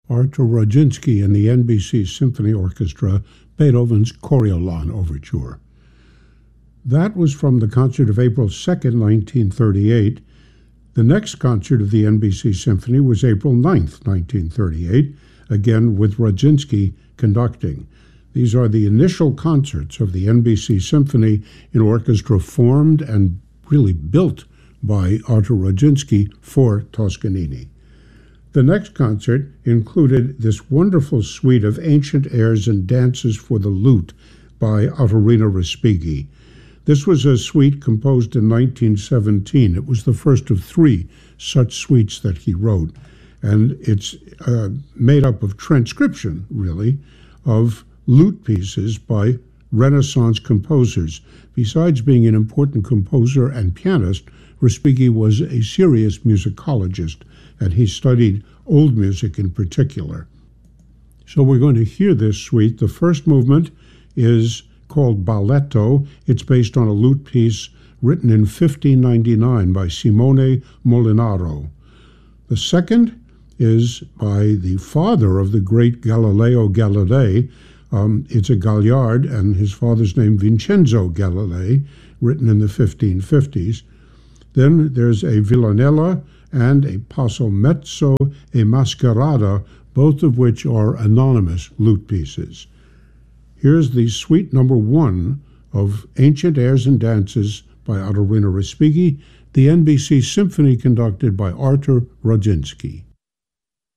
Artur Rodzinski and the NBC Symphony Orchestra, Beethoven's Coriolan Overture. That was from the concert of April 2nd, 1938. The next concert of the NBC Symphony was April 9th, 1938, again with Rodzinski conducting. These are the initial concerts of the NBC Symphony, an orchestra formed and really built by Artur Rodzinski for Toscanini. The next concert included this wonderful suite of ancient airs and dances for the lute by Ottorino Respighi. This was a suite composed in 1917. It was the first of three such suites that he wrote, and it's made up of transcription, really, of lute pieces by Renaissance composers. Besides being an important composer and pianist, Respighi was a serious musicologist, and he studied old music in particular. So we're going to hear this suite. The first movement is called Balletto. It's based on a lute piece written in 1599 by Simone Molinaro. The second is by the father of the great Galileo Galilei. It's a Gagliard, and his father's name Vincenzo Galilei, written in the 1550s. Then there's a Villanella and a Passo Mezzo e Mascherata, both of which are anonymous lute pieces. Here's the suite number 1 of Ancient Airs and Dances by Ottorino Respighi, the NBC Symphony conducted by Artur Rodzinski.